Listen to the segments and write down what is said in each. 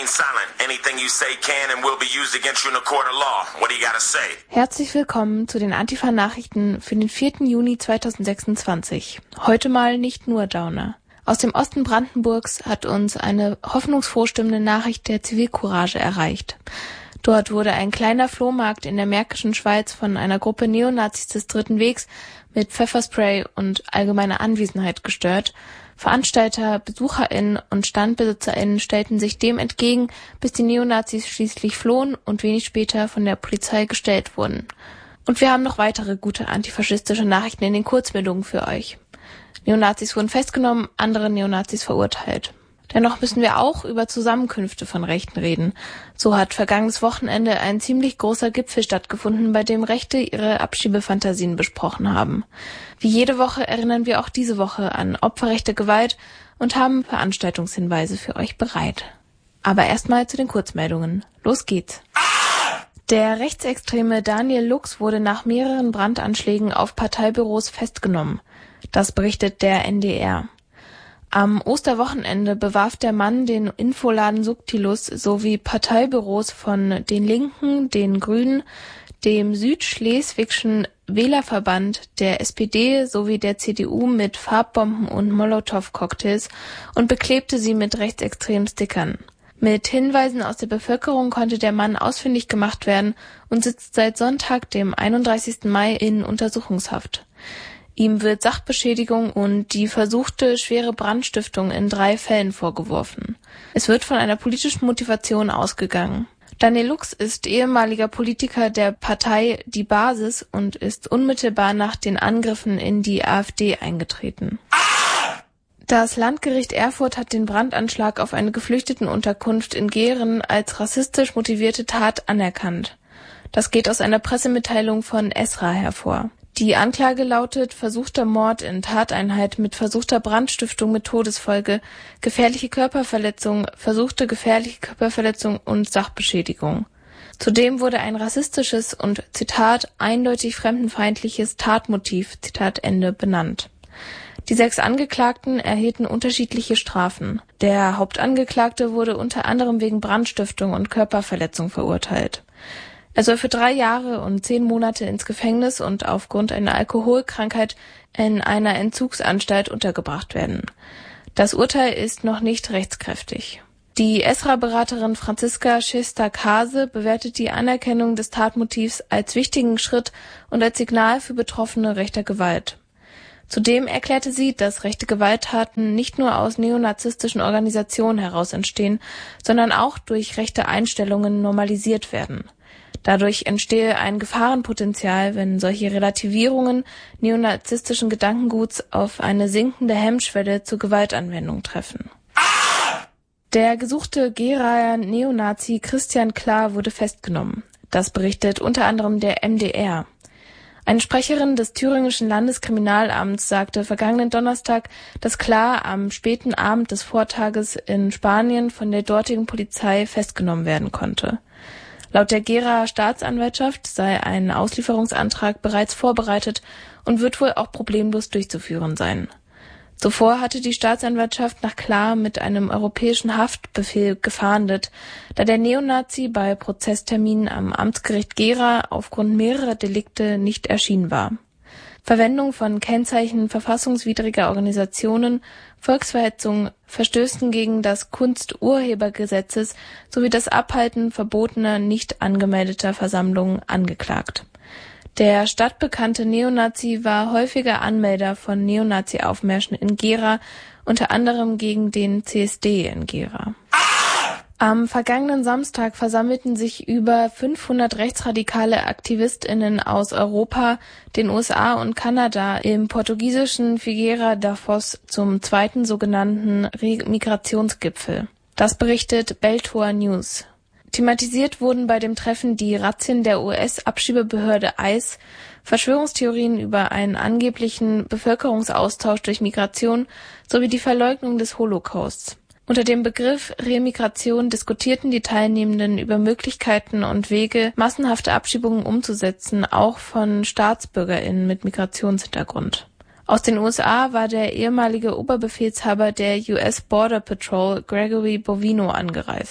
silent. Anything you say can and will be used against you in a court of law. What do you gotta say? Herzlich willkommen zu den Antifa-Nachrichten für den 4. Juni 2026. Heute mal nicht nur Downer. Aus dem Osten Brandenburgs hat uns eine hoffnungsfroh stimmende Nachricht der Zivilcourage erreicht. Dort wurde ein kleiner Flohmarkt in der Märkischen Schweiz von einer Gruppe Neonazis des Dritten Wegs mit Pfefferspray und allgemeiner Anwesenheit gestört. Veranstalter, BesucherInnen und StandbesitzerInnen stellten sich dem entgegen, bis die Neonazis schließlich flohen und wenig später von der Polizei gestellt wurden. Und wir haben noch weitere gute antifaschistische Nachrichten in den Kurzmeldungen für euch. Neonazis wurden festgenommen, andere Neonazis verurteilt. Dennoch müssen wir auch über Zusammenkünfte von Rechten reden. So hat vergangenes Wochenende ein ziemlich großer Gipfel stattgefunden, bei dem Rechte ihre Abschiebefantasien besprochen haben. Wie jede Woche erinnern wir auch diese Woche an opferrechte Gewalt und haben Veranstaltungshinweise für euch bereit. Aber erstmal zu den Kurzmeldungen. Los geht's! Der rechtsextreme Daniel Lux wurde nach mehreren Brandanschlägen auf Parteibüros festgenommen. Das berichtet der NDR. Am Osterwochenende bewarf der Mann den Infoladen Subtilus sowie Parteibüros von den Linken, den Grünen, dem Südschleswigschen Wählerverband, der SPD sowie der CDU mit Farbbomben und Molotow-Cocktails und beklebte sie mit rechtsextremen Stickern. Mit Hinweisen aus der Bevölkerung konnte der Mann ausfindig gemacht werden und sitzt seit Sonntag, dem 31. Mai, in Untersuchungshaft. Ihm wird Sachbeschädigung und die versuchte schwere Brandstiftung in 3 Fällen vorgeworfen. Es wird von einer politischen Motivation ausgegangen. Daniel Lux ist ehemaliger Politiker der Partei Die Basis und ist unmittelbar nach den Angriffen in die AfD eingetreten. Das Landgericht Erfurt hat den Brandanschlag auf eine Geflüchtetenunterkunft in Gehren als rassistisch motivierte Tat anerkannt. Das geht aus einer Pressemitteilung von Esra hervor. Die Anklage lautet versuchter Mord in Tateinheit mit versuchter Brandstiftung mit Todesfolge, gefährliche Körperverletzung, versuchte gefährliche Körperverletzung und Sachbeschädigung. Zudem wurde ein rassistisches und, Zitat, eindeutig fremdenfeindliches Tatmotiv, Zitat Ende, benannt. Die 6 Angeklagten erhielten unterschiedliche Strafen. Der Hauptangeklagte wurde unter anderem wegen Brandstiftung und Körperverletzung verurteilt. Er soll für 3 Jahre und 10 Monate ins Gefängnis und aufgrund einer Alkoholkrankheit in einer Entzugsanstalt untergebracht werden. Das Urteil ist noch nicht rechtskräftig. Die Esra-Beraterin Franziska Schester-Kase bewertet die Anerkennung des Tatmotivs als wichtigen Schritt und als Signal für Betroffene rechter Gewalt. Zudem erklärte sie, dass rechte Gewalttaten nicht nur aus neonazistischen Organisationen heraus entstehen, sondern auch durch rechte Einstellungen normalisiert werden. Dadurch entstehe ein Gefahrenpotenzial, wenn solche Relativierungen neonazistischen Gedankenguts auf eine sinkende Hemmschwelle zur Gewaltanwendung treffen. Der gesuchte Geraer Neonazi Christian Klar wurde festgenommen. Das berichtet unter anderem der MDR. Eine Sprecherin des thüringischen Landeskriminalamts sagte vergangenen Donnerstag, dass Klar am späten Abend des Vortages in Spanien von der dortigen Polizei festgenommen werden konnte. Laut der Geraer Staatsanwaltschaft sei ein Auslieferungsantrag bereits vorbereitet und wird wohl auch problemlos durchzuführen sein. Zuvor hatte die Staatsanwaltschaft nach Klar mit einem europäischen Haftbefehl gefahndet, da der Neonazi bei Prozessterminen am Amtsgericht Gera aufgrund mehrerer Delikte nicht erschienen war. Verwendung von Kennzeichen verfassungswidriger Organisationen, Volksverhetzung, Verstößen gegen das Kunsturhebergesetzes sowie das Abhalten verbotener, nicht angemeldeter Versammlungen angeklagt. Der stadtbekannte Neonazi war häufiger Anmelder von Neonazi-Aufmärschen in Gera, unter anderem gegen den CSD in Gera. Am vergangenen Samstag versammelten sich über 500 rechtsradikale AktivistInnen aus Europa, den USA und Kanada im portugiesischen Figueira da Foz zum 2. sogenannten Migrationsgipfel. Das berichtet Beltor News. Thematisiert wurden bei dem Treffen die Razzien der US-Abschiebebehörde ICE, Verschwörungstheorien über einen angeblichen Bevölkerungsaustausch durch Migration sowie die Verleugnung des Holocausts. Unter dem Begriff Remigration diskutierten die Teilnehmenden über Möglichkeiten und Wege, massenhafte Abschiebungen umzusetzen, auch von StaatsbürgerInnen mit Migrationshintergrund. Aus den USA war der ehemalige Oberbefehlshaber der US Border Patrol Gregory Bovino angereist.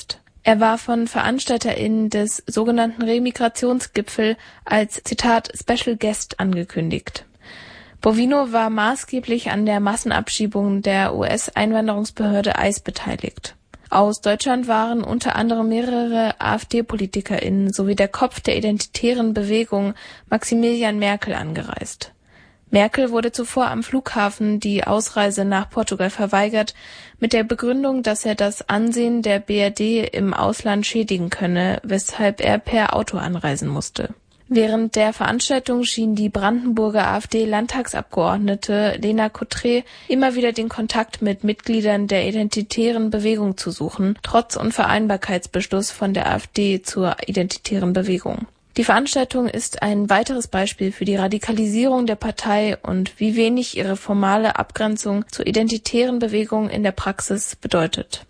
Er war von VeranstalterInnen des sogenannten Remigrationsgipfel als, Zitat, Special Guest angekündigt. Bovino war maßgeblich an der Massenabschiebung der US-Einwanderungsbehörde ICE beteiligt. Aus Deutschland waren unter anderem mehrere AfD-PolitikerInnen sowie der Kopf der identitären Bewegung Maximilian Merkel angereist. Merkel wurde zuvor am Flughafen die Ausreise nach Portugal verweigert, mit der Begründung, dass er das Ansehen der BRD im Ausland schädigen könne, weshalb er per Auto anreisen musste. Während der Veranstaltung schien die Brandenburger AfD-Landtagsabgeordnete Lena Coutré immer wieder den Kontakt mit Mitgliedern der identitären Bewegung zu suchen, trotz Unvereinbarkeitsbeschluss von der AfD zur identitären Bewegung. Die Veranstaltung ist ein weiteres Beispiel für die Radikalisierung der Partei und wie wenig ihre formale Abgrenzung zur identitären Bewegung in der Praxis bedeutet.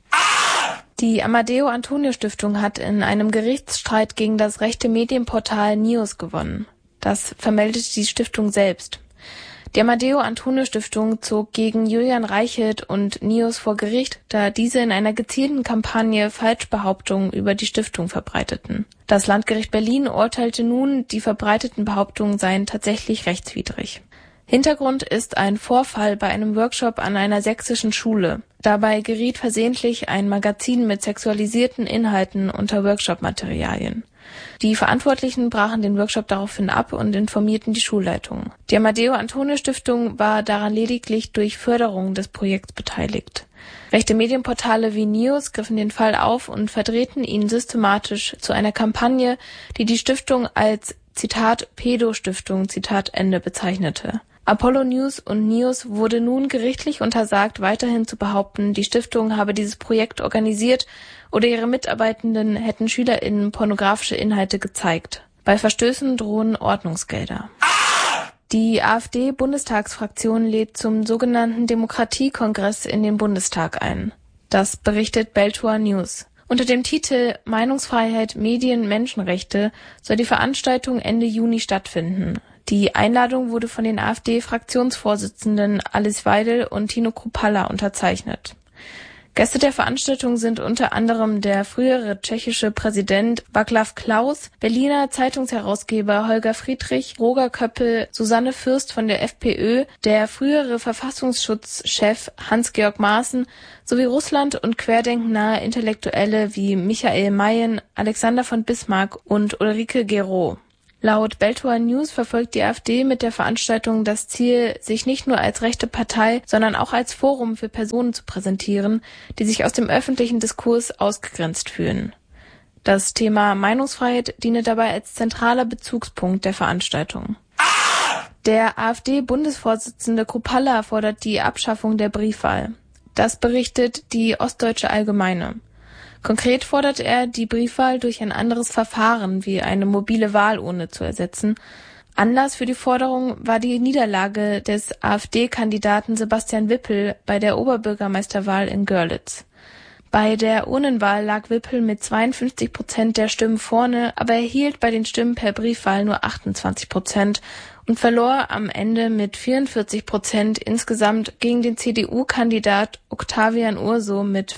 Die Amadeo-Antonio-Stiftung hat in einem Gerichtsstreit gegen das rechte Medienportal News gewonnen. Das vermeldet die Stiftung selbst. Die Amadeo-Antonio-Stiftung zog gegen Julian Reichelt und News vor Gericht, da diese in einer gezielten Kampagne Falschbehauptungen über die Stiftung verbreiteten. Das Landgericht Berlin urteilte nun, die verbreiteten Behauptungen seien tatsächlich rechtswidrig. Hintergrund ist ein Vorfall bei einem Workshop an einer sächsischen Schule. Dabei geriet versehentlich ein Magazin mit sexualisierten Inhalten unter Workshop-Materialien. Die Verantwortlichen brachen den Workshop daraufhin ab und informierten die Schulleitung. Die Amadeo-Antonio-Stiftung war daran lediglich durch Förderung des Projekts beteiligt. Rechte Medienportale wie News griffen den Fall auf und verdrehten ihn systematisch zu einer Kampagne, die die Stiftung als, Zitat, Pädo-Stiftung, Zitat Ende bezeichnete. Apollo News und News wurde nun gerichtlich untersagt, weiterhin zu behaupten, die Stiftung habe dieses Projekt organisiert oder ihre Mitarbeitenden hätten SchülerInnen pornografische Inhalte gezeigt. Bei Verstößen drohen Ordnungsgelder. Die AfD-Bundestagsfraktion lädt zum sogenannten Demokratiekongress in den Bundestag ein. Das berichtet Beltor News. Unter dem Titel Meinungsfreiheit, Medien, Menschenrechte soll die Veranstaltung Ende Juni stattfinden. Die Einladung wurde von den AfD-Fraktionsvorsitzenden Alice Weidel und Tino Kruppalla unterzeichnet. Gäste der Veranstaltung sind unter anderem der frühere tschechische Präsident Václav Klaus, Berliner Zeitungsherausgeber Holger Friedrich, Roger Köppel, Susanne Fürst von der FPÖ, der frühere Verfassungsschutzchef Hans-Georg Maaßen sowie Russland- und querdenknahe Intellektuelle wie Michael Mayen, Alexander von Bismarck und Ulrike Guérot. Laut Beltor News verfolgt die AfD mit der Veranstaltung das Ziel, sich nicht nur als rechte Partei, sondern auch als Forum für Personen zu präsentieren, die sich aus dem öffentlichen Diskurs ausgegrenzt fühlen. Das Thema Meinungsfreiheit diene dabei als zentraler Bezugspunkt der Veranstaltung. Der AfD-Bundesvorsitzende Kruppalla fordert die Abschaffung der Briefwahl. Das berichtet die Ostdeutsche Allgemeine. Konkret fordert er, die Briefwahl durch ein anderes Verfahren wie eine mobile Wahlurne zu ersetzen. Anlass für die Forderung war die Niederlage des AfD-Kandidaten Sebastian Wippel bei der Oberbürgermeisterwahl in Görlitz. Bei der Urnenwahl lag Wippel mit 52% der Stimmen vorne, aber erhielt bei den Stimmen per Briefwahl nur 28% und verlor am Ende mit 44% insgesamt gegen den CDU-Kandidat Octavian Urso mit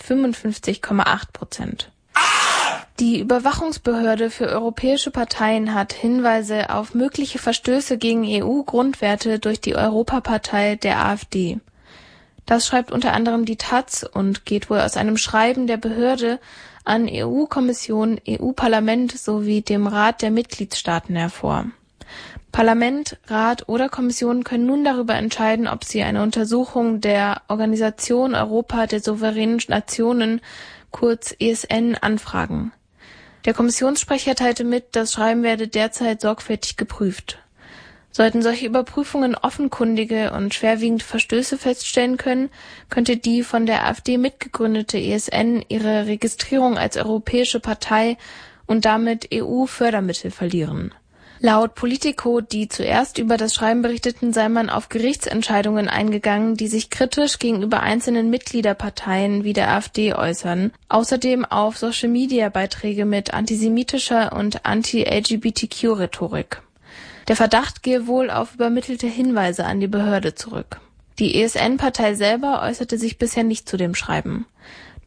55,8%. Die Überwachungsbehörde für europäische Parteien hat Hinweise auf mögliche Verstöße gegen EU-Grundwerte durch die Europapartei der AfD. Das schreibt unter anderem die taz und geht wohl aus einem Schreiben der Behörde an EU-Kommission, EU-Parlament sowie dem Rat der Mitgliedstaaten hervor. Parlament, Rat oder Kommission können nun darüber entscheiden, ob sie eine Untersuchung der Organisation Europa der souveränen Nationen, kurz ESN, anfragen. Der Kommissionssprecher teilte mit, das Schreiben werde derzeit sorgfältig geprüft. Sollten solche Überprüfungen offenkundige und schwerwiegende Verstöße feststellen können, könnte die von der AfD mitgegründete ESN ihre Registrierung als europäische Partei und damit EU-Fördermittel verlieren. Laut Politico, die zuerst über das Schreiben berichteten, sei man auf Gerichtsentscheidungen eingegangen, die sich kritisch gegenüber einzelnen Mitgliederparteien wie der AfD äußern, außerdem auf Social-Media-Beiträge mit antisemitischer und anti-LGBTQ-Rhetorik. Der Verdacht gehe wohl auf übermittelte Hinweise an die Behörde zurück. Die ESN-Partei selber äußerte sich bisher nicht zu dem Schreiben.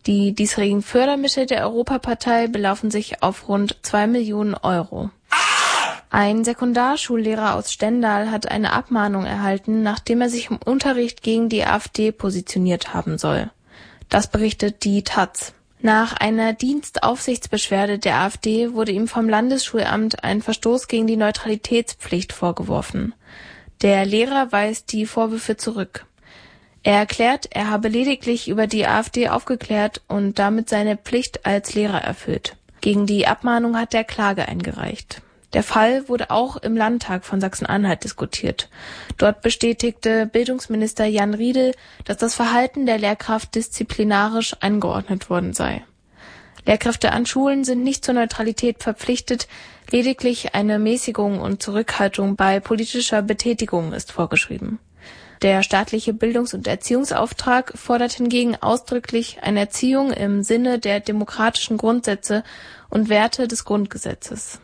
Die diesjährigen Fördermittel der Europapartei belaufen sich auf rund 2 Millionen Euro. Ein Sekundarschullehrer aus Stendal hat eine Abmahnung erhalten, nachdem er sich im Unterricht gegen die AfD positioniert haben soll. Das berichtet die taz. Nach einer Dienstaufsichtsbeschwerde der AfD wurde ihm vom Landesschulamt ein Verstoß gegen die Neutralitätspflicht vorgeworfen. Der Lehrer weist die Vorwürfe zurück. Er erklärt, er habe lediglich über die AfD aufgeklärt und damit seine Pflicht als Lehrer erfüllt. Gegen die Abmahnung hat er Klage eingereicht. Der Fall wurde auch im Landtag von Sachsen-Anhalt diskutiert. Dort bestätigte Bildungsminister Jan Riedel, dass das Verhalten der Lehrkraft disziplinarisch eingeordnet worden sei. Lehrkräfte an Schulen sind nicht zur Neutralität verpflichtet, lediglich eine Mäßigung und Zurückhaltung bei politischer Betätigung ist vorgeschrieben. Der staatliche Bildungs- und Erziehungsauftrag fordert hingegen ausdrücklich eine Erziehung im Sinne der demokratischen Grundsätze und Werte des Grundgesetzes.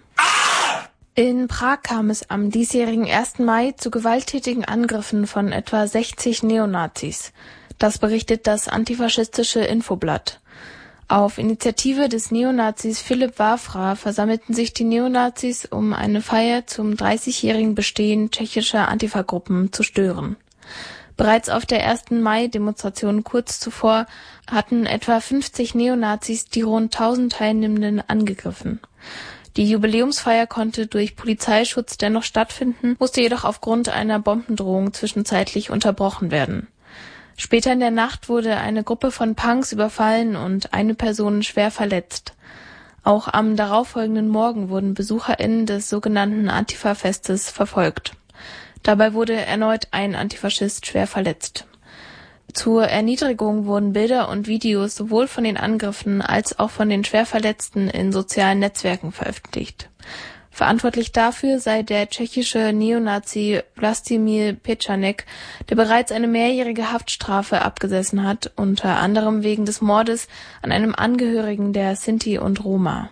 In Prag kam es am diesjährigen 1. Mai zu gewalttätigen Angriffen von etwa 60 Neonazis. Das berichtet das antifaschistische Infoblatt. Auf Initiative des Neonazis Philipp Wawra versammelten sich die Neonazis, um eine Feier zum 30-jährigen Bestehen tschechischer Antifa-Gruppen zu stören. Bereits auf der 1. Mai-Demonstration kurz zuvor hatten etwa 50 Neonazis die rund 1000 Teilnehmenden angegriffen. Die Jubiläumsfeier konnte durch Polizeischutz dennoch stattfinden, musste jedoch aufgrund einer Bombendrohung zwischenzeitlich unterbrochen werden. Später in der Nacht wurde eine Gruppe von Punks überfallen und eine Person schwer verletzt. Auch am darauffolgenden Morgen wurden BesucherInnen des sogenannten Antifa-Festes verfolgt. Dabei wurde erneut ein Antifaschist schwer verletzt. Zur Erniedrigung wurden Bilder und Videos sowohl von den Angriffen als auch von den Schwerverletzten in sozialen Netzwerken veröffentlicht. Verantwortlich dafür sei der tschechische Neonazi Vlastimil Pechanek, der bereits eine mehrjährige Haftstrafe abgesessen hat, unter anderem wegen des Mordes an einem Angehörigen der Sinti und Roma.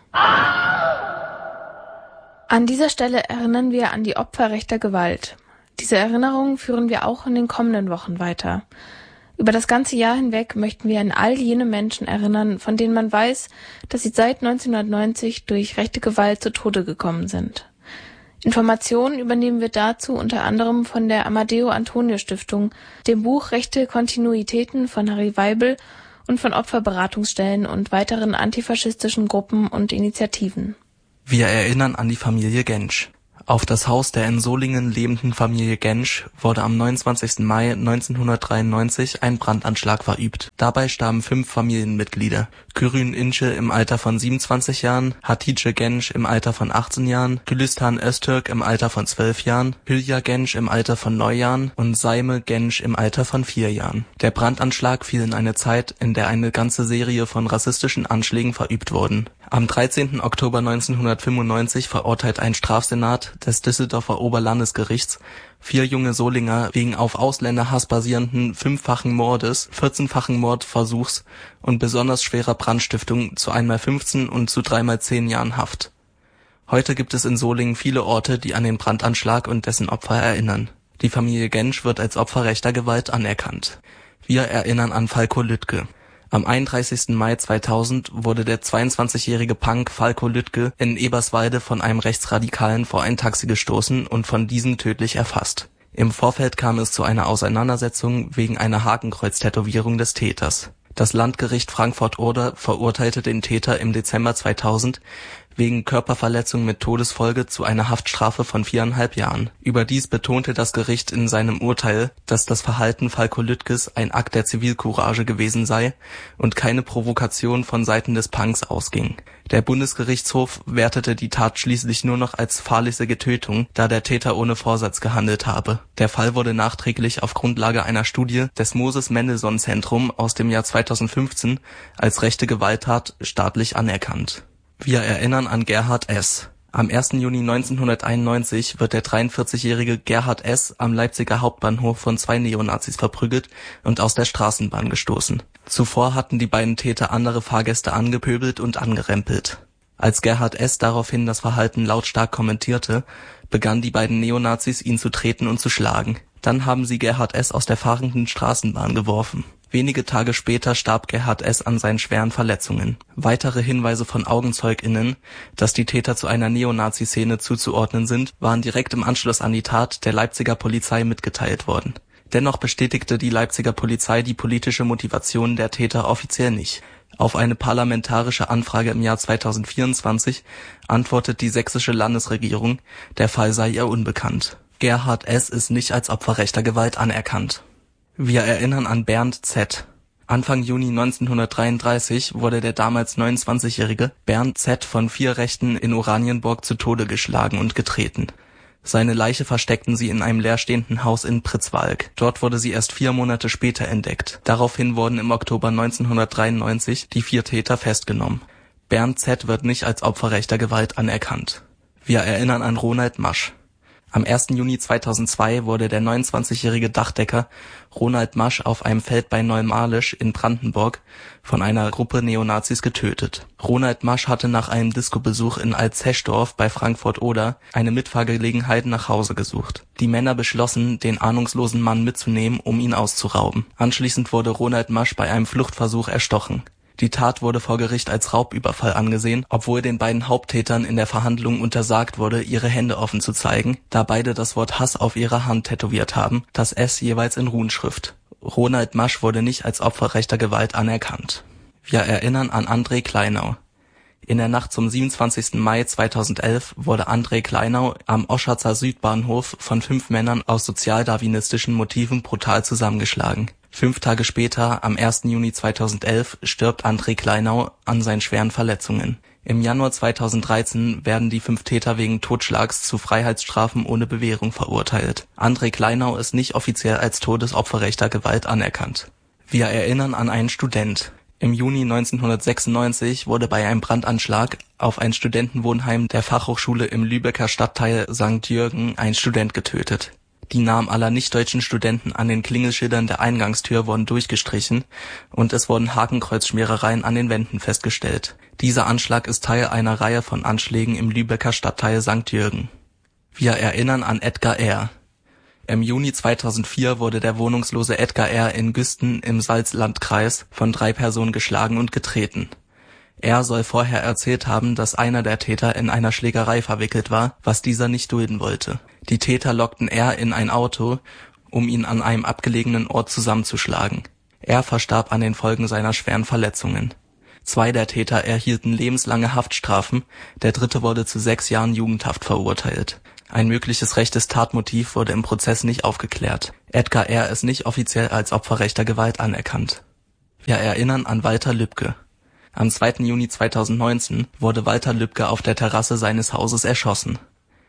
An dieser Stelle erinnern wir an die Opfer rechter Gewalt. Diese Erinnerungen führen wir auch in den kommenden Wochen weiter. Über das ganze Jahr hinweg möchten wir an all jene Menschen erinnern, von denen man weiß, dass sie seit 1990 durch rechte Gewalt zu Tode gekommen sind. Informationen übernehmen wir dazu unter anderem von der Amadeo-Antonio-Stiftung, dem Buch Rechte Kontinuitäten von Harry Weibel und von Opferberatungsstellen und weiteren antifaschistischen Gruppen und Initiativen. Wir erinnern an die Familie Gensch. Auf das Haus der in Solingen lebenden Familie Gensch wurde am 29. Mai 1993 ein Brandanschlag verübt. Dabei starben 5 Familienmitglieder: Gürün İnce im Alter von 27 Jahren, Hatice Genç im Alter von 18 Jahren, Gülistan Öztürk im Alter von 12 Jahren, Hülya Genç im Alter von 9 Jahren und Saime Genç im Alter von 4 Jahren. Der Brandanschlag fiel in eine Zeit, in der eine ganze Serie von rassistischen Anschlägen verübt wurden. Am 13. Oktober 1995 verurteilt ein Strafsenat des Düsseldorfer Oberlandesgerichts 4 junge Solinger wegen auf Ausländerhass basierenden 5-fachen Mordes, 14-fachen Mordversuchs und besonders schwerer Brandstiftung zu einmal 15 und zu dreimal 10 Jahren Haft. Heute gibt es in Solingen viele Orte, die an den Brandanschlag und dessen Opfer erinnern. Die Familie Gensch wird als Opfer rechter Gewalt anerkannt. Wir erinnern an Falko Lütke. Am 31. Mai 2000 wurde der 22-jährige Punk Falko Lütke in Eberswalde von einem Rechtsradikalen vor ein Taxi gestoßen und von diesem tödlich erfasst. Im Vorfeld kam es zu einer Auseinandersetzung wegen einer Hakenkreuz-Tätowierung des Täters. Das Landgericht Frankfurt-Oder verurteilte den Täter im Dezember 2000 wegen Körperverletzung mit Todesfolge zu einer Haftstrafe von 4,5 Jahren. Überdies betonte das Gericht in seinem Urteil, dass das Verhalten Falko Lütkes ein Akt der Zivilcourage gewesen sei und keine Provokation von Seiten des Punks ausging. Der Bundesgerichtshof wertete die Tat schließlich nur noch als fahrlässige Tötung, da der Täter ohne Vorsatz gehandelt habe. Der Fall wurde nachträglich auf Grundlage einer Studie des Moses-Mendelssohn-Zentrum aus dem Jahr 2015 als rechte Gewalttat staatlich anerkannt. Wir erinnern an Gerhard S. Am 1. Juni 1991 wird der 43-jährige Gerhard S. am Leipziger Hauptbahnhof von 2 Neonazis verprügelt und aus der Straßenbahn gestoßen. Zuvor hatten die beiden Täter andere Fahrgäste angepöbelt und angerempelt. Als Gerhard S. daraufhin das Verhalten lautstark kommentierte, begannen die beiden Neonazis ihn zu treten und zu schlagen. Dann haben sie Gerhard S. aus der fahrenden Straßenbahn geworfen. Wenige Tage später starb Gerhard S. an seinen schweren Verletzungen. Weitere Hinweise von AugenzeugInnen, dass die Täter zu einer Neonazi-Szene zuzuordnen sind, waren direkt im Anschluss an die Tat der Leipziger Polizei mitgeteilt worden. Dennoch bestätigte die Leipziger Polizei die politische Motivation der Täter offiziell nicht. Auf eine parlamentarische Anfrage im Jahr 2024 antwortet die sächsische Landesregierung, der Fall sei ihr unbekannt. Gerhard S. ist nicht als Opfer rechter Gewalt anerkannt. Wir erinnern an Bernd Z. Anfang Juni 1933 wurde der damals 29-jährige Bernd Z. von 4 Rechten in Oranienburg zu Tode geschlagen und getreten. Seine Leiche versteckten sie in einem leerstehenden Haus in Pritzwalk. Dort wurde sie erst 4 Monate später entdeckt. Daraufhin wurden im Oktober 1993 die 4 Täter festgenommen. Bernd Z. wird nicht als Opfer rechter Gewalt anerkannt. Wir erinnern an Ronald Masch. Am 1. Juni 2002 wurde der 29-jährige Dachdecker Ronald Masch auf einem Feld bei Neumarlisch in Brandenburg von einer Gruppe Neonazis getötet. Ronald Masch hatte nach einem Discobesuch in Alzeschdorf bei Frankfurt-Oder eine Mitfahrgelegenheit nach Hause gesucht. Die Männer beschlossen, den ahnungslosen Mann mitzunehmen, um ihn auszurauben. Anschließend wurde Ronald Masch bei einem Fluchtversuch erstochen. Die Tat wurde vor Gericht als Raubüberfall angesehen, obwohl den beiden Haupttätern in der Verhandlung untersagt wurde, ihre Hände offen zu zeigen, da beide das Wort Hass auf ihrer Hand tätowiert haben, das S jeweils in Runenschrift. Ronald Masch wurde nicht als Opfer rechter Gewalt anerkannt. Wir erinnern an André Kleinau. In der Nacht zum 27. Mai 2011 wurde André Kleinau am Oschatzer Südbahnhof von 5 Männern aus sozialdarwinistischen Motiven brutal zusammengeschlagen. 5 Tage später, am 1. Juni 2011, stirbt André Kleinau an seinen schweren Verletzungen. Im Januar 2013 werden die 5 Täter wegen Totschlags zu Freiheitsstrafen ohne Bewährung verurteilt. André Kleinau ist nicht offiziell als Todesopfer rechter Gewalt anerkannt. Wir erinnern an einen Student. Im Juni 1996 wurde bei einem Brandanschlag auf ein Studentenwohnheim der Fachhochschule im Lübecker Stadtteil St. Jürgen ein Student getötet. Die Namen aller nicht-deutschen Studenten an den Klingelschildern der Eingangstür wurden durchgestrichen und es wurden Hakenkreuzschmierereien an den Wänden festgestellt. Dieser Anschlag ist Teil einer Reihe von Anschlägen im Lübecker Stadtteil St. Jürgen. Wir erinnern an Edgar R. Im Juni 2004 wurde der wohnungslose Edgar R. in Güsten im Salzlandkreis von 3 Personen geschlagen und getreten. Er soll vorher erzählt haben, dass einer der Täter in einer Schlägerei verwickelt war, was dieser nicht dulden wollte. Die Täter lockten R. in ein Auto, um ihn an einem abgelegenen Ort zusammenzuschlagen. Er verstarb an den Folgen seiner schweren Verletzungen. 2 der Täter erhielten lebenslange Haftstrafen, der 3. wurde zu 6 Jahren Jugendhaft verurteilt. Ein mögliches rechtes Tatmotiv wurde im Prozess nicht aufgeklärt. Edgar R. ist nicht offiziell als Opfer rechter Gewalt anerkannt. Wir erinnern an Walter Lübcke. Am 2. Juni 2019 wurde Walter Lübcke auf der Terrasse seines Hauses erschossen.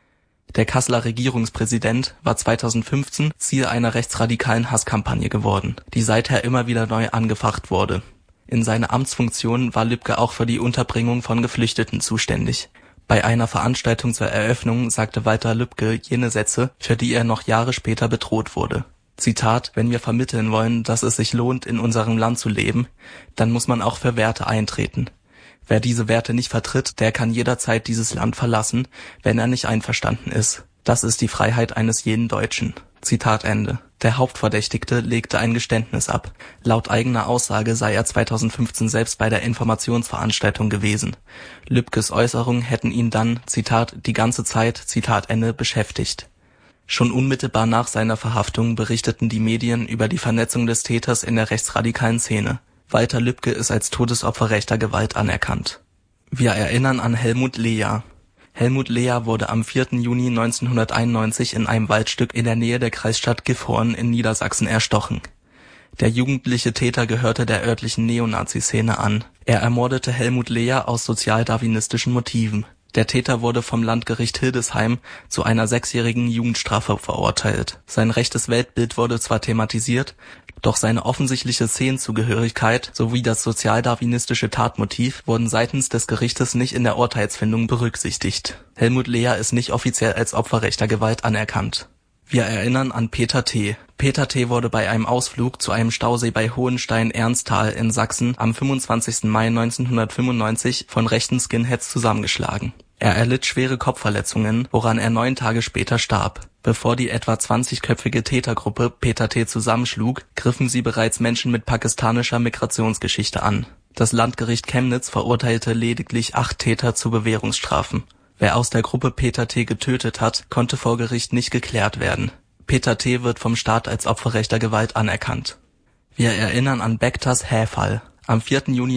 Der Kasseler Regierungspräsident war 2015 Ziel einer rechtsradikalen Hasskampagne geworden, die seither immer wieder neu angefacht wurde. In seiner Amtsfunktion war Lübcke auch für die Unterbringung von Geflüchteten zuständig. Bei einer Veranstaltung zur Eröffnung sagte Walter Lübcke jene Sätze, für die er noch Jahre später bedroht wurde. Zitat: Wenn wir vermitteln wollen, dass es sich lohnt, in unserem Land zu leben, dann muss man auch für Werte eintreten. Wer diese Werte nicht vertritt, der kann jederzeit dieses Land verlassen, wenn er nicht einverstanden ist. Das ist die Freiheit eines jeden Deutschen. Zitat Ende. Der Hauptverdächtigte legte ein Geständnis ab. Laut eigener Aussage sei er 2015 selbst bei der Informationsveranstaltung gewesen. Lübkes Äußerungen hätten ihn dann, Zitat, die ganze Zeit, Zitat Ende, beschäftigt. Schon unmittelbar nach seiner Verhaftung berichteten die Medien über die Vernetzung des Täters in der rechtsradikalen Szene. Walter Lübcke ist als Todesopfer rechter Gewalt anerkannt. Wir erinnern an Helmut Lea. Helmut Lea wurde am 4. Juni 1991 in einem Waldstück in der Nähe der Kreisstadt Gifhorn in Niedersachsen erstochen. Der jugendliche Täter gehörte der örtlichen Neonazi-Szene an. Er ermordete Helmut Lea aus sozialdarwinistischen Motiven. Der Täter wurde vom Landgericht Hildesheim zu einer 6-jährigen Jugendstrafe verurteilt. Sein rechtes Weltbild wurde zwar thematisiert, doch seine offensichtliche Szenenzugehörigkeit sowie das sozialdarwinistische Tatmotiv wurden seitens des Gerichtes nicht in der Urteilsfindung berücksichtigt. Helmut Lea ist nicht offiziell als Opfer rechter Gewalt anerkannt. Wir erinnern an Peter T. Peter T. wurde bei einem Ausflug zu einem Stausee bei Hohenstein-Ernsthal in Sachsen am 25. Mai 1995 von rechten Skinheads zusammengeschlagen. Er erlitt schwere Kopfverletzungen, woran er 9 Tage später starb. Bevor die etwa 20-köpfige Tätergruppe Peter T. zusammenschlug, griffen sie bereits Menschen mit pakistanischer Migrationsgeschichte an. Das Landgericht Chemnitz verurteilte lediglich 8 Täter zu Bewährungsstrafen. Wer aus der Gruppe Peter T. getötet hat, konnte vor Gericht nicht geklärt werden. Peter T. wird vom Staat als Opfer rechter Gewalt anerkannt. Wir erinnern an Bektas Häfal. Am 4. Juni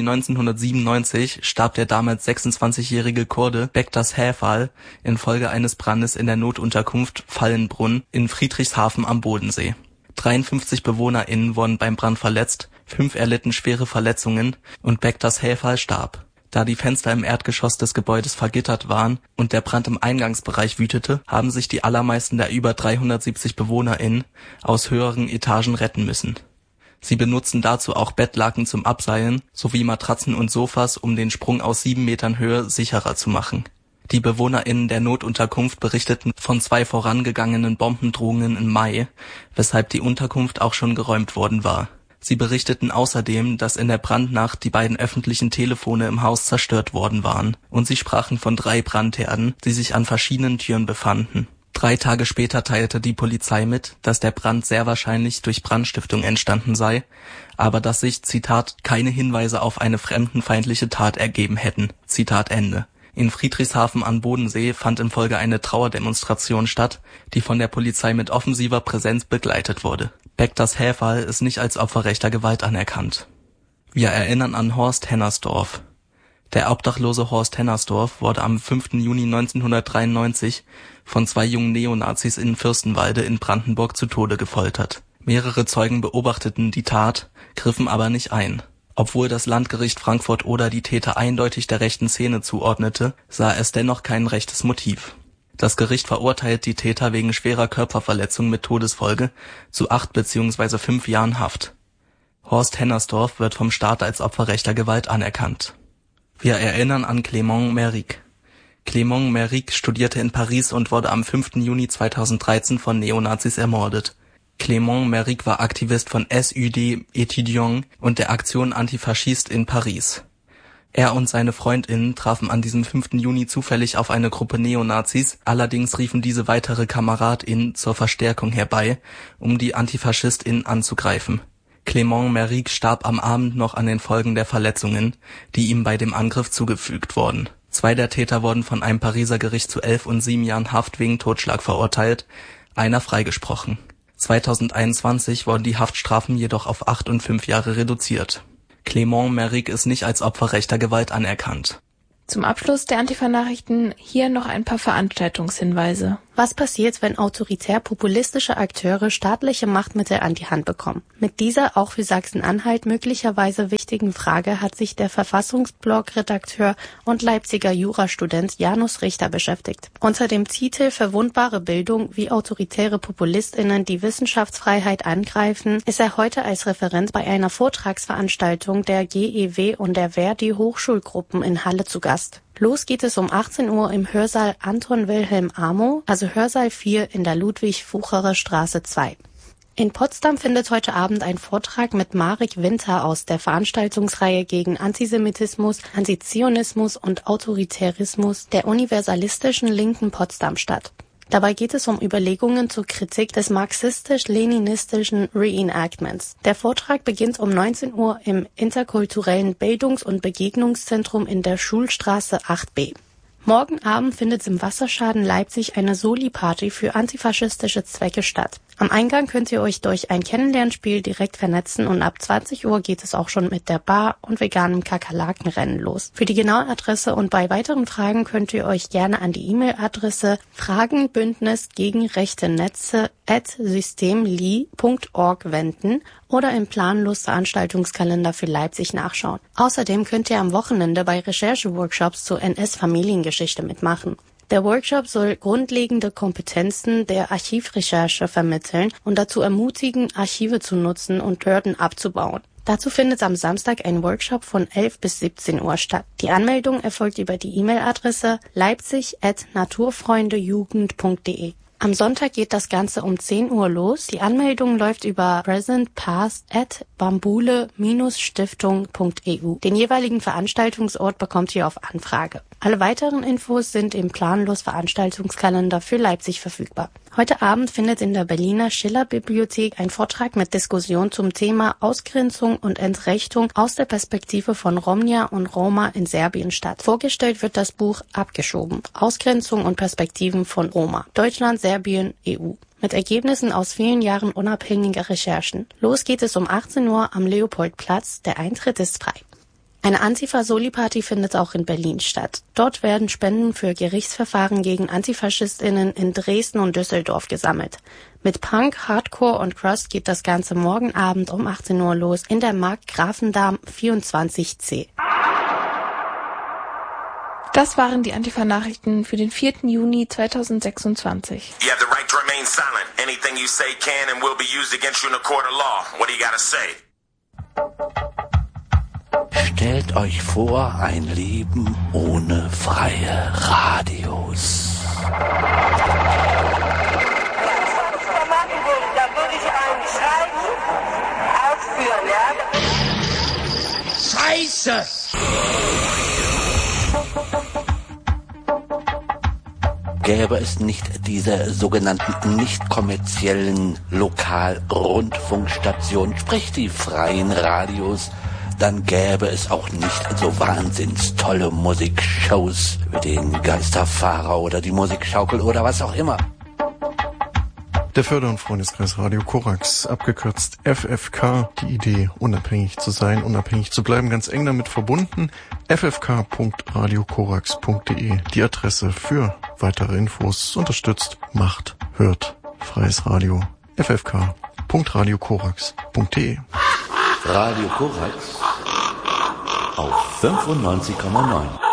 1997 starb der damals 26-jährige Kurde Bektas Häfal infolge eines Brandes in der Notunterkunft Fallenbrunn in Friedrichshafen am Bodensee. 53 BewohnerInnen wurden beim Brand verletzt, 5 erlitten schwere Verletzungen und Bektas Häfal starb. Da die Fenster im Erdgeschoss des Gebäudes vergittert waren und der Brand im Eingangsbereich wütete, haben sich die allermeisten der über 370 BewohnerInnen aus höheren Etagen retten müssen. Sie benutzten dazu auch Bettlaken zum Abseilen sowie Matratzen und Sofas, um den Sprung aus 7 Metern Höhe sicherer zu machen. Die BewohnerInnen der Notunterkunft berichteten von 2 vorangegangenen Bombendrohungen im Mai, weshalb die Unterkunft auch schon geräumt worden war. Sie berichteten außerdem, dass in der Brandnacht die beiden öffentlichen Telefone im Haus zerstört worden waren, und sie sprachen von 3 Brandherden, die sich an verschiedenen Türen befanden. 3 Tage später teilte die Polizei mit, dass der Brand sehr wahrscheinlich durch Brandstiftung entstanden sei, aber dass sich, Zitat, keine Hinweise auf eine fremdenfeindliche Tat ergeben hätten. Zitat Ende. In Friedrichshafen am Bodensee fand in Folge eine Trauerdemonstration statt, die von der Polizei mit offensiver Präsenz begleitet wurde. Bektas Häfal ist nicht als Opfer rechter Gewalt anerkannt. Wir erinnern an Horst Hennersdorf. Der obdachlose Horst Hennersdorf wurde am 5. Juni 1993 von 2 jungen Neonazis in Fürstenwalde in Brandenburg zu Tode gefoltert. Mehrere Zeugen beobachteten die Tat, griffen aber nicht ein. Obwohl das Landgericht Frankfurt-Oder die Täter eindeutig der rechten Szene zuordnete, sah es dennoch kein rechtes Motiv. Das Gericht verurteilt die Täter wegen schwerer Körperverletzung mit Todesfolge zu 8 bzw. 5 Jahren Haft. Horst Hennersdorf wird vom Staat als Opfer rechter Gewalt anerkannt. Wir erinnern an Clément Méric. Clément Méric studierte in Paris und wurde am 5. Juni 2013 von Neonazis ermordet. Clément Méric war Aktivist von SUD Étudiants und der Aktion Antifaschist in Paris. Er und seine FreundInnen trafen an diesem 5. Juni zufällig auf eine Gruppe Neonazis, allerdings riefen diese weitere KameradInnen zur Verstärkung herbei, um die AntifaschistInnen anzugreifen. Clément Méric starb am Abend noch an den Folgen der Verletzungen, die ihm bei dem Angriff zugefügt wurden. 2 der Täter wurden von einem Pariser Gericht zu 11 und 7 Jahren Haft wegen Totschlag verurteilt, einer freigesprochen. 2021 wurden die Haftstrafen jedoch auf 8 und 5 Jahre reduziert. Clément Méric ist nicht als Opfer rechter Gewalt anerkannt. Zum Abschluss der Antifa-Nachrichten hier noch ein paar Veranstaltungshinweise. Was passiert, wenn autoritär-populistische Akteure staatliche Machtmittel an die Hand bekommen? Mit dieser auch für Sachsen-Anhalt möglicherweise wichtigen Frage hat sich der Verfassungsblog-Redakteur und Leipziger Jurastudent Janus Richter beschäftigt. Unter dem Titel Verwundbare Bildung, wie autoritäre PopulistInnen die Wissenschaftsfreiheit angreifen, ist er heute als Referent bei einer Vortragsveranstaltung der GEW und der Verdi Hochschulgruppen in Halle zu Gast. Los geht es um 18 Uhr im Hörsaal Anton Wilhelm Amo, also Hörsaal 4 in der Ludwig-Fucherer Straße 2. In Potsdam findet heute Abend ein Vortrag mit Marek Winter aus der Veranstaltungsreihe gegen Antisemitismus, Antizionismus und Autoritärismus der universalistischen Linken Potsdam statt. Dabei geht es um Überlegungen zur Kritik des marxistisch-leninistischen Reenactments. Der Vortrag beginnt um 19 Uhr im interkulturellen Bildungs- und Begegnungszentrum in der Schulstraße 8b. Morgen Abend findet im Wasserschaden Leipzig eine Soli-Party für antifaschistische Zwecke statt. Am Eingang könnt ihr euch durch ein Kennenlernspiel direkt vernetzen und ab 20 Uhr geht es auch schon mit der Bar und veganem Kakerlakenrennen los. Für die genaue Adresse und bei weiteren Fragen könnt ihr euch gerne an die E-Mail-Adresse Fragenbündnis gegen rechte Netze@systemli.org wenden oder im Planlos-Veranstaltungskalender für Leipzig nachschauen. Außerdem könnt ihr am Wochenende bei Rechercheworkshops zur NS-Familiengeschichte mitmachen. Der Workshop soll grundlegende Kompetenzen der Archivrecherche vermitteln und dazu ermutigen, Archive zu nutzen und Hürden abzubauen. Dazu findet am Samstag ein Workshop von 11 bis 17 Uhr statt. Die Anmeldung erfolgt über die E-Mail-Adresse leipzig@naturfreundejugend.de. Am Sonntag geht das Ganze um 10 Uhr los. Die Anmeldung läuft über presentpast@ bambule-stiftung.eu. Den jeweiligen Veranstaltungsort bekommt ihr auf Anfrage. Alle weiteren Infos sind im Planlos Veranstaltungskalender für Leipzig verfügbar. Heute Abend findet in der Berliner Schiller-Bibliothek ein Vortrag mit Diskussion zum Thema Ausgrenzung und Entrechtung aus der Perspektive von Romnia und Roma in Serbien statt. Vorgestellt wird das Buch Abgeschoben. Ausgrenzung und Perspektiven von Roma. Deutschland, Serbien, EU. Mit Ergebnissen aus vielen Jahren unabhängiger Recherchen. Los geht es um 18 Uhr am Leopoldplatz. Der Eintritt ist frei. Eine Antifa-Soli-Party findet auch in Berlin statt. Dort werden Spenden für Gerichtsverfahren gegen AntifaschistInnen in Dresden und Düsseldorf gesammelt. Mit Punk, Hardcore und Crust geht das Ganze morgen Abend um 18 Uhr los in der Markt Grafendamm 24C. Das waren die Antifa-Nachrichten für den 4. Juni 2026. You have the right to remain silent. Anything you say can and will be used against you in a court of law. What do you gotta say? Stellt euch vor, ein Leben ohne freie Radios. Da würde ich ein Schreiben ausführen, ja? Scheiße! Gäbe es nicht diese sogenannten nicht kommerziellen Lokalrundfunkstationen, sprich die freien Radios, dann gäbe es auch nicht so wahnsinns tolle Musikshows wie den Geisterfahrer oder die Musikschaukel oder was auch immer. Der Förder- und Freundeskreis Radio Korax, abgekürzt FFK, die Idee, unabhängig zu sein, unabhängig zu bleiben, ganz eng damit verbunden. ffk.radiokorax.de, die Adresse für weitere Infos, unterstützt, macht, hört, freies Radio. ffk.radiokorax.de. Radio Korax auf 95,9.